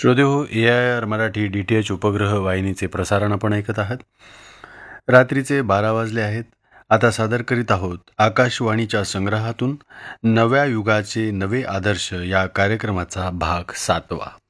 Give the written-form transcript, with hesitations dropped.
श्रोते हो, AIR Marathi DTH उपग्रह वाहिनीचे प्रसारण आपण ऐकत आहात. रात्रीचे 12 वाजले आहेत. आता सादर करीत आहोत आकाशवाणीच्या संग्रहातून नव्या युगाचे नवे आदर्श या कार्यक्रमाचा भाग 7वा.